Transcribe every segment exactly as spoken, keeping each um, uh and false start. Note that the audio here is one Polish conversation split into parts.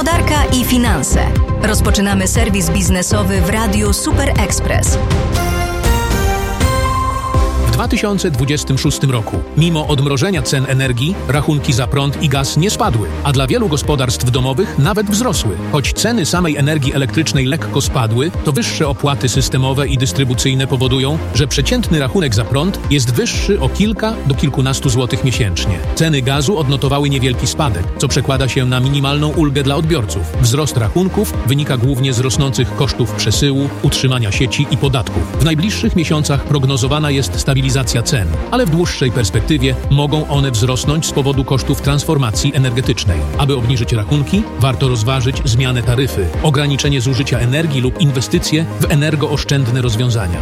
Gospodarka i finanse. Rozpoczynamy serwis biznesowy w Radiu Super Express. W dwa tysiące dwudziestym szóstym roku, mimo odmrożenia cen energii, rachunki za prąd i gaz nie spadły, a dla wielu gospodarstw domowych nawet wzrosły. Choć ceny samej energii elektrycznej lekko spadły, to wyższe opłaty systemowe i dystrybucyjne powodują, że przeciętny rachunek za prąd jest wyższy o kilka do kilkunastu złotych miesięcznie. Ceny gazu odnotowały niewielki spadek, co przekłada się na minimalną ulgę dla odbiorców. Wzrost rachunków wynika głównie z rosnących kosztów przesyłu, utrzymania sieci i podatków. W najbliższych miesiącach prognozowana jest stabilizacja cen, ale w dłuższej perspektywie mogą one wzrosnąć z powodu kosztów transformacji energetycznej. Aby obniżyć rachunki, warto rozważyć zmianę taryfy, ograniczenie zużycia energii lub inwestycje w energooszczędne rozwiązania.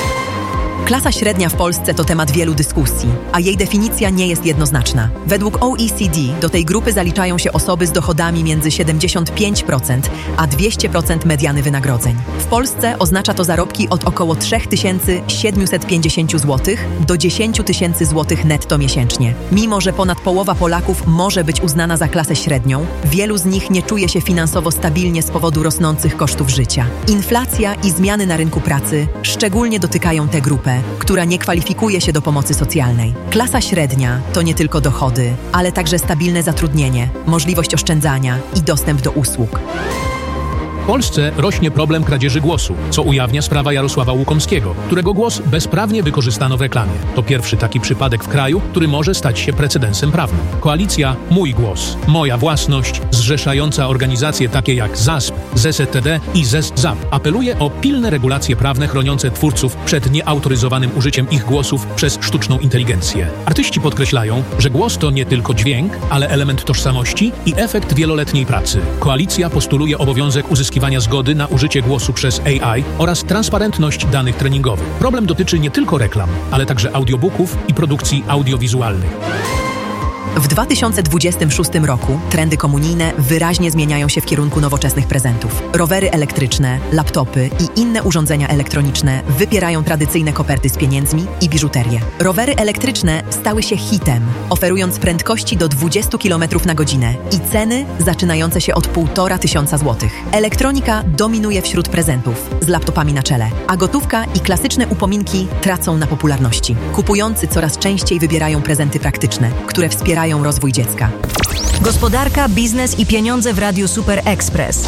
Klasa średnia w Polsce to temat wielu dyskusji, a jej definicja nie jest jednoznaczna. Według O E C D do tej grupy zaliczają się osoby z dochodami między siedemdziesiąt pięć procent a dwieście procent mediany wynagrodzeń. W Polsce oznacza to zarobki od około trzy tysiące siedemset pięćdziesiąt złotych do dziesięć tysięcy złotych netto miesięcznie. Mimo że ponad połowa Polaków może być uznana za klasę średnią, wielu z nich nie czuje się finansowo stabilnie z powodu rosnących kosztów życia. Inflacja i zmiany na rynku pracy szczególnie dotykają tę grupę, która nie kwalifikuje się do pomocy socjalnej. Klasa średnia to nie tylko dochody, ale także stabilne zatrudnienie, możliwość oszczędzania i dostęp do usług. W Polsce rośnie problem kradzieży głosu, co ujawnia sprawa Jarosława Łukomskiego, którego głos bezprawnie wykorzystano w reklamie. To pierwszy taki przypadek w kraju, który może stać się precedensem prawnym. Koalicja Mój Głos, Moja Własność, zrzeszająca organizacje takie jak Z A S P, Z S T D i Z E S Z A P, apeluje o pilne regulacje prawne chroniące twórców przed nieautoryzowanym użyciem ich głosów przez sztuczną inteligencję. Artyści podkreślają, że głos to nie tylko dźwięk, ale element tożsamości i efekt wieloletniej pracy. Koalicja postuluje obowiązek uzyskiwania zgody na użycie głosu przez A I oraz transparentność danych treningowych. Problem dotyczy nie tylko reklam, ale także audiobooków i produkcji audiowizualnych. W dwa tysiące dwudziestym szóstym roku trendy komunijne wyraźnie zmieniają się w kierunku nowoczesnych prezentów. Rowery elektryczne, laptopy i inne urządzenia elektroniczne wypierają tradycyjne koperty z pieniędzmi i biżuterię. Rowery elektryczne stały się hitem, oferując prędkości do dwudziestu kilometrów na godzinę i ceny zaczynające się od półtora tysiąca złotych. Elektronika dominuje wśród prezentów, z laptopami na czele, a gotówka i klasyczne upominki tracą na popularności. Kupujący coraz częściej wybierają prezenty praktyczne, które wspierają rozwój dziecka. Gospodarka, biznes i pieniądze w Radiu Super Express.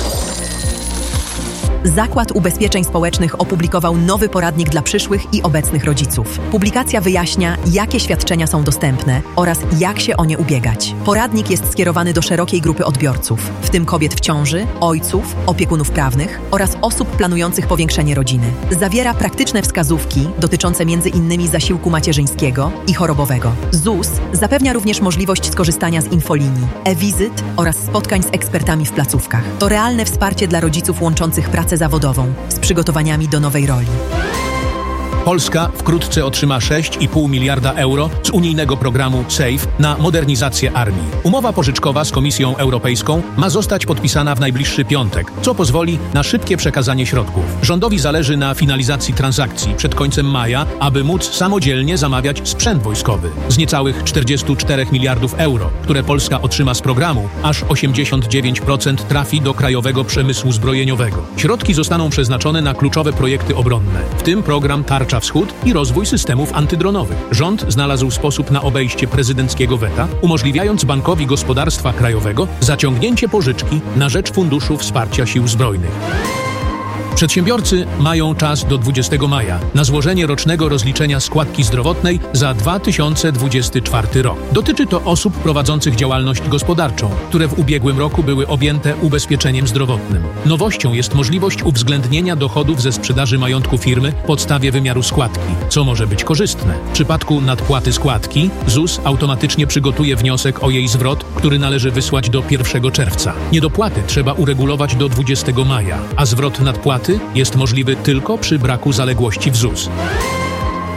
Zakład Ubezpieczeń Społecznych opublikował nowy poradnik dla przyszłych i obecnych rodziców. Publikacja wyjaśnia, jakie świadczenia są dostępne oraz jak się o nie ubiegać. Poradnik jest skierowany do szerokiej grupy odbiorców, w tym kobiet w ciąży, ojców, opiekunów prawnych oraz osób planujących powiększenie rodziny. Zawiera praktyczne wskazówki dotyczące między innymi zasiłku macierzyńskiego i chorobowego. Z U S zapewnia również możliwość skorzystania z infolinii, e-wizyt oraz spotkań z ekspertami w placówkach. To realne wsparcie dla rodziców łączących pracę zawodową z przygotowaniami do nowej roli. Polska wkrótce otrzyma sześć i pół miliarda euro z unijnego programu SAFE na modernizację armii. Umowa pożyczkowa z Komisją Europejską ma zostać podpisana w najbliższy piątek, co pozwoli na szybkie przekazanie środków. Rządowi zależy na finalizacji transakcji przed końcem maja, aby móc samodzielnie zamawiać sprzęt wojskowy. Z niecałych czterdziestu czterech miliardów euro, które Polska otrzyma z programu, aż osiemdziesiąt dziewięć procent trafi do krajowego przemysłu zbrojeniowego. Środki zostaną przeznaczone na kluczowe projekty obronne, w tym program Tarcza Wschód i rozwój systemów antydronowych. Rząd znalazł sposób na obejście prezydenckiego weta, umożliwiając Bankowi Gospodarstwa Krajowego zaciągnięcie pożyczki na rzecz Funduszu Wsparcia Sił Zbrojnych. Przedsiębiorcy mają czas do dwudziestego maja na złożenie rocznego rozliczenia składki zdrowotnej za dwa tysiące dwudziesty czwarty rok. Dotyczy to osób prowadzących działalność gospodarczą, które w ubiegłym roku były objęte ubezpieczeniem zdrowotnym. Nowością jest możliwość uwzględnienia dochodów ze sprzedaży majątku firmy w podstawie wymiaru składki, co może być korzystne. W przypadku nadpłaty składki Z U S automatycznie przygotuje wniosek o jej zwrot, który należy wysłać do pierwszego czerwca. Niedopłaty trzeba uregulować do dwudziestego maja, a zwrot nadpłaty jest możliwy tylko przy braku zaległości w Z U S.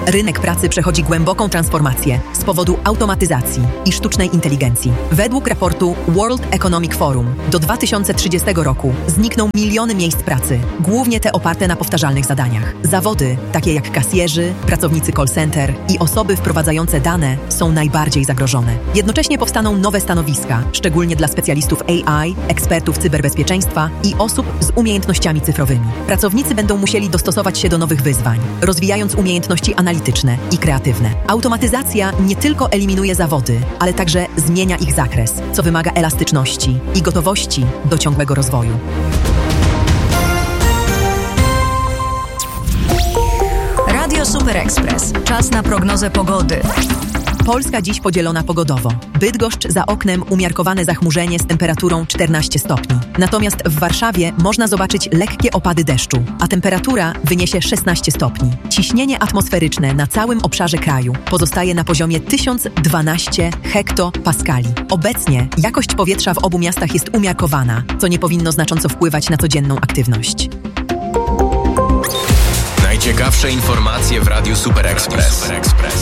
Rynek pracy przechodzi głęboką transformację z powodu automatyzacji i sztucznej inteligencji. Według raportu World Economic Forum do dwa tysiące trzydziestego roku znikną miliony miejsc pracy, głównie te oparte na powtarzalnych zadaniach. Zawody, takie jak kasjerzy, pracownicy call center i osoby wprowadzające dane są najbardziej zagrożone. Jednocześnie powstaną nowe stanowiska, szczególnie dla specjalistów A I, ekspertów cyberbezpieczeństwa i osób z umiejętnościami cyfrowymi. Pracownicy będą musieli dostosować się do nowych wyzwań, rozwijając umiejętności analityczne i kreatywne. Automatyzacja nie tylko eliminuje zawody, ale także zmienia ich zakres, co wymaga elastyczności i gotowości do ciągłego rozwoju. Radio Super Express. Czas na prognozę pogody. Polska dziś podzielona pogodowo. Bydgoszcz za oknem umiarkowane zachmurzenie z temperaturą czternaście stopni. Natomiast w Warszawie można zobaczyć lekkie opady deszczu, a temperatura wyniesie szesnaście stopni. Ciśnienie atmosferyczne na całym obszarze kraju pozostaje na poziomie tysiąc dwanaście hektopaskali. Obecnie jakość powietrza w obu miastach jest umiarkowana, co nie powinno znacząco wpływać na codzienną aktywność. Najciekawsze informacje w Radiu Super Express.